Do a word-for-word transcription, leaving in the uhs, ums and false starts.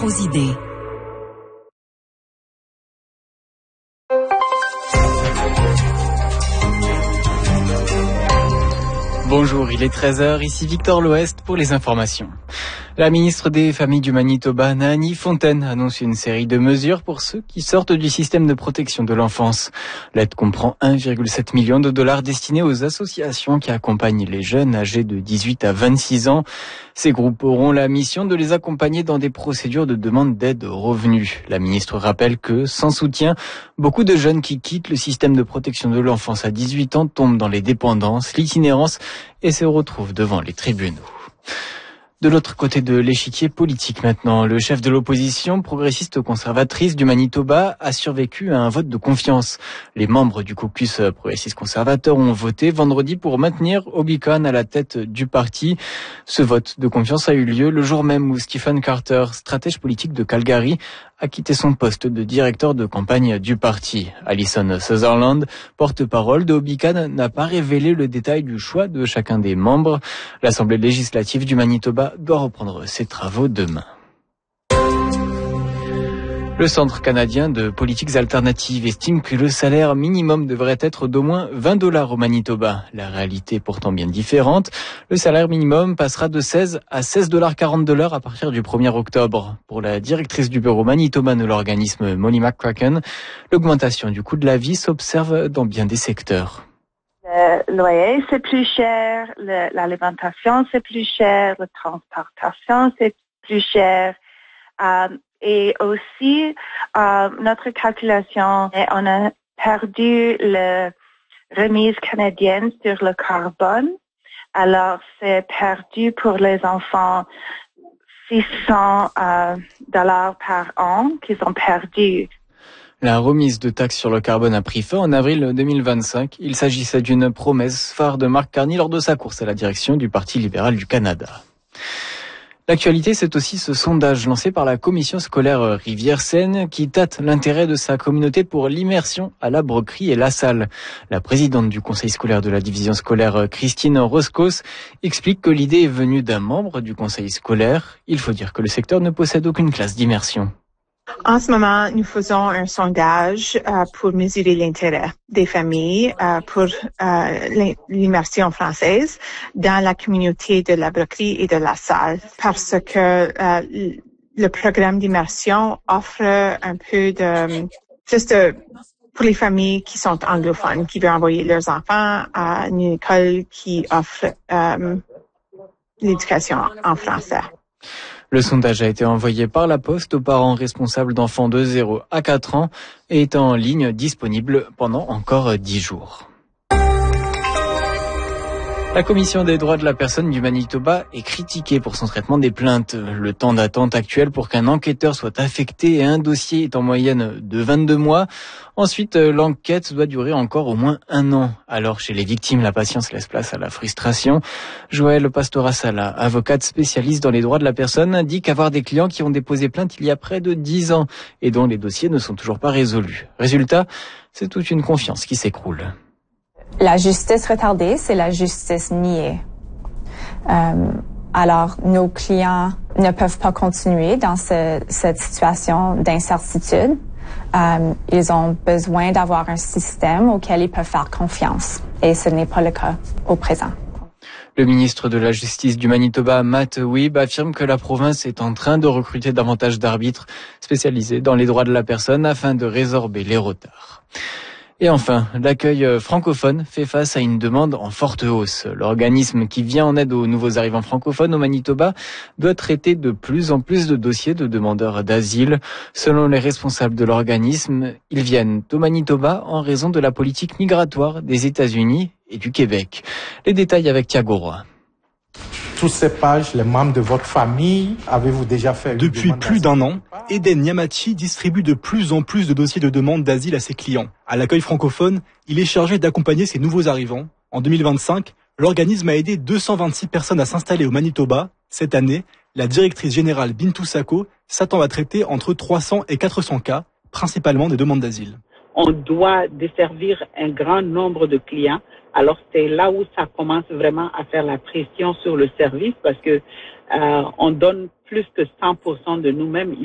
aux idées. Bonjour, il est treize heures, ici Victor L'Ouest pour les informations. La ministre des Familles du Manitoba, Naani Fontaine, annonce une série de mesures pour ceux qui sortent du système de protection de l'enfance. L'aide comprend un virgule sept million de dollars destinés aux associations qui accompagnent les jeunes âgés de dix-huit à vingt-six ans. Ces groupes auront la mission de les accompagner dans des procédures de demande d'aide aux revenus. La ministre rappelle que, sans soutien, beaucoup de jeunes qui quittent le système de protection de l'enfance à dix-huit ans tombent dans les dépendances, l'itinérance et se retrouvent devant les tribunaux. De l'autre côté de l'échiquier politique maintenant, le chef de l'opposition progressiste conservatrice du Manitoba a survécu à un vote de confiance. Les membres du caucus progressiste conservateur ont voté vendredi pour maintenir Obi Khan à la tête du parti. Ce vote de confiance a eu lieu le jour même où Stephen Carter, stratège politique de Calgary, a quitté son poste de directeur de campagne du parti. Alison Sutherland, porte-parole de Obi Khan, n'a pas révélé le détail du choix de chacun des membres. L'Assemblée législative du Manitoba doit reprendre ses travaux demain. Le Centre canadien de politiques alternatives estime que le salaire minimum devrait être d'au moins vingt dollars au Manitoba. La réalité est pourtant bien différente. Le salaire minimum passera de seize à seize dollars quarante de l'heure à partir du premier octobre. Pour la directrice du bureau manitobain de l'organisme, Molly McCracken, l'augmentation du coût de la vie s'observe dans bien des secteurs. Le loyer, c'est plus cher, le, l'alimentation, c'est plus cher, la transportation, c'est plus cher. Euh, et aussi, euh, notre calculation, on a perdu la remise canadienne sur le carbone. Alors, c'est perdu pour les enfants six cents euh, dollars par an qu'ils ont perdu. La remise de taxes sur le carbone a pris fin en avril deux mille vingt-cinq. Il s'agissait d'une promesse phare de Mark Carney lors de sa course à la direction du Parti libéral du Canada. L'actualité, c'est aussi ce sondage lancé par la commission scolaire Rivière-Seine qui tâte l'intérêt de sa communauté pour l'immersion à la Broquerie et la Salle. La présidente du conseil scolaire de la division scolaire, Christine Roscos, explique que l'idée est venue d'un membre du conseil scolaire. Il faut dire que le secteur ne possède aucune classe d'immersion. En ce moment, nous faisons un sondage euh, pour mesurer l'intérêt des familles euh, pour euh, l'immersion française dans la communauté de la Broquerie et de la Salle, parce que euh, le programme d'immersion offre un peu de juste de, pour les familles qui sont anglophones, qui veulent envoyer leurs enfants à une école qui offre euh, l'éducation en français. Le sondage a été envoyé par la poste aux parents responsables d'enfants de zéro à quatre ans et est en ligne disponible pendant encore dix jours. La Commission des droits de la personne du Manitoba est critiquée pour son traitement des plaintes. Le temps d'attente actuel pour qu'un enquêteur soit affecté et un dossier est en moyenne de vingt-deux mois. Ensuite, l'enquête doit durer encore au moins un an. Alors, chez les victimes, la patience laisse place à la frustration. Joëlle Pastora-Sala, avocate spécialiste dans les droits de la personne, dit qu'avoir des clients qui ont déposé plainte il y a près de dix ans et dont les dossiers ne sont toujours pas résolus. Résultat, c'est toute une confiance qui s'écroule. La justice retardée, c'est la justice niée. Euh, alors, nos clients ne peuvent pas continuer dans ce, cette situation d'incertitude. Euh, ils ont besoin d'avoir un système auquel ils peuvent faire confiance. Et ce n'est pas le cas au présent. Le ministre de la Justice du Manitoba, Matt Wiebe, affirme que la province est en train de recruter davantage d'arbitres spécialisés dans les droits de la personne afin de résorber les retards. Et enfin, l'accueil francophone fait face à une demande en forte hausse. L'organisme qui vient en aide aux nouveaux arrivants francophones au Manitoba doit traiter de plus en plus de dossiers de demandeurs d'asile. Selon les responsables de l'organisme, ils viennent au Manitoba en raison de la politique migratoire des États-Unis et du Québec. Les détails avec Thiago Roy. Tous ces pages, les membres de votre famille, avez-vous déjà fait une Depuis plus d'un an, Eden Yamachi distribue de plus en plus de dossiers de demande d'asile à ses clients. À l'accueil francophone, il est chargé d'accompagner ses nouveaux arrivants. En deux mille vingt-cinq, l'organisme a aidé deux cent vingt-six personnes à s'installer au Manitoba. Cette année, la directrice générale Bintou Sako s'attend à traiter entre trois cents et quatre cents cas, principalement des demandes d'asile. On doit desservir un grand nombre de clients. Alors c'est là où ça commence vraiment à faire la pression sur le service parce que euh, on donne plus que cent pour cent de nous-mêmes. Il